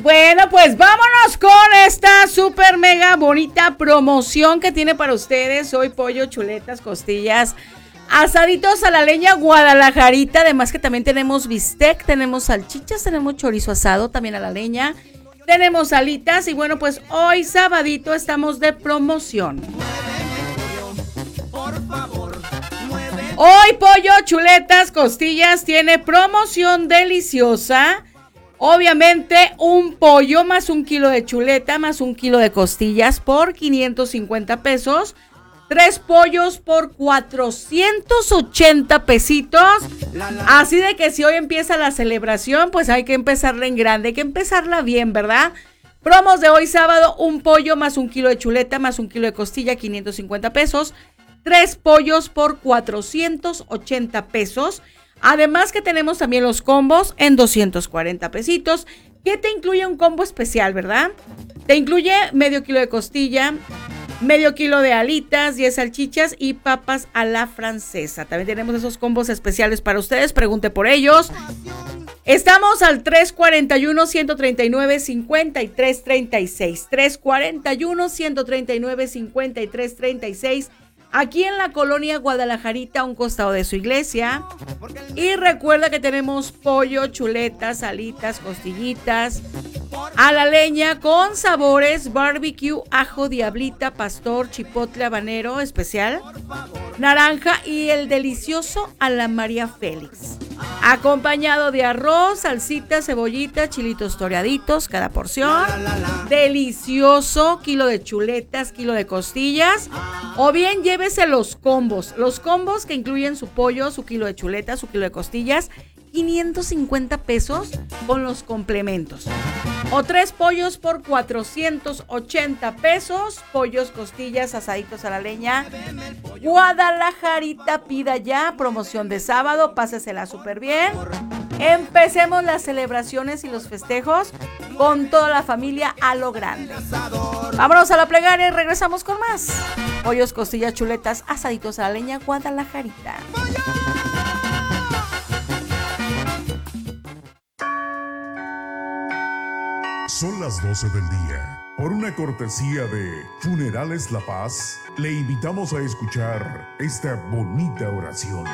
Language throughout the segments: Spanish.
Bueno, pues vámonos con esta súper mega bonita promoción que tiene para ustedes hoy: pollo, chuletas, costillas, asaditos a la leña Guadalajarita. Además que también tenemos bistec, tenemos salchichas, tenemos chorizo asado también a la leña, tenemos alitas. Y bueno, pues hoy sabadito estamos de promoción. Hoy pollo, chuletas, costillas tiene promoción deliciosa. Obviamente un pollo más un kilo de chuleta más un kilo de costillas por 550 pesos. 3 pollos por 480 pesitos. Así de que si hoy empieza la celebración, pues hay que empezarla en grande, hay que empezarla bien, ¿verdad? Promos de hoy sábado: un pollo más un kilo de chuleta más un kilo de costilla, 550 pesos. 3 pollos por 480 pesos. Además que tenemos también los combos en 240 pesitos, que te incluye un combo especial, ¿verdad? Te incluye medio kilo de costilla, medio kilo de alitas, 10 salchichas y papas a la francesa. También tenemos esos combos especiales para ustedes, pregunte por ellos. Estamos al 341-139-5336, 341-139-5336, aquí en la colonia Guadalajarita, a un costado de su iglesia. Y recuerda que tenemos pollo, chuletas, alitas, costillitas a la leña con sabores: barbecue, ajo, diablita, pastor, chipotle, habanero especial, naranja y el delicioso a la María Félix, acompañado de arroz, salsita, cebollita, chilitos toreaditos cada porción. Delicioso, kilo de chuletas, kilo de costillas. O bien llévese los combos que incluyen su pollo, su kilo de chuletas, su kilo de costillas, 550 pesos con los complementos. O 3 pollos por 480 pesos. Pollos, costillas, asaditos a la leña Guadalajarita, pida ya. Promoción de sábado, pásesela súper bien. Empecemos las celebraciones y los festejos con toda la familia a lo grande. Vámonos a la plegaria y regresamos con más. Pollos, costillas, chuletas, asaditos a la leña Guadalajarita. Son las 12 del día. Por una cortesía de Funerales La Paz, le invitamos a escuchar esta bonita oración.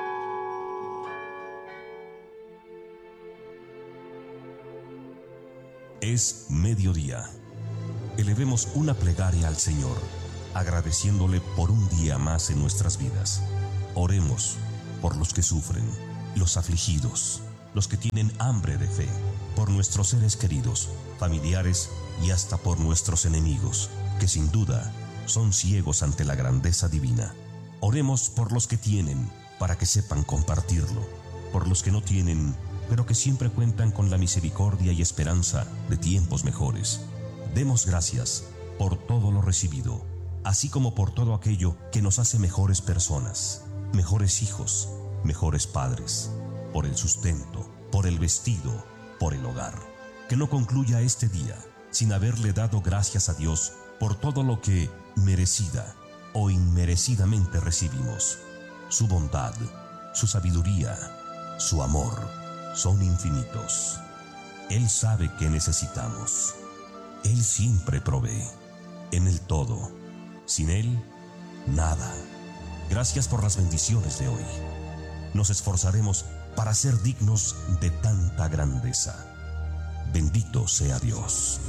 Es mediodía. Elevemos una plegaria al Señor, agradeciéndole por un día más en nuestras vidas. Oremos por los que sufren, los afligidos, los que tienen hambre de fe, por nuestros seres queridos, familiares y hasta por nuestros enemigos, que sin duda son ciegos ante la grandeza divina. Oremos por los que tienen, para que sepan compartirlo, por los que no tienen, pero que siempre cuentan con la misericordia y esperanza de tiempos mejores. Demos gracias por todo lo recibido, así como por todo aquello que nos hace mejores personas, mejores hijos, mejores padres, por el sustento, por el vestido, por el hogar. Que no concluya este día sin haberle dado gracias a Dios por todo lo que merecida o inmerecidamente recibimos. Su bondad, su sabiduría, su amor son infinitos. Él sabe que necesitamos. Él siempre provee. En el todo. Sin Él, nada. Gracias por las bendiciones de hoy. Nos esforzaremos para ser dignos de tanta grandeza. Bendito sea Dios.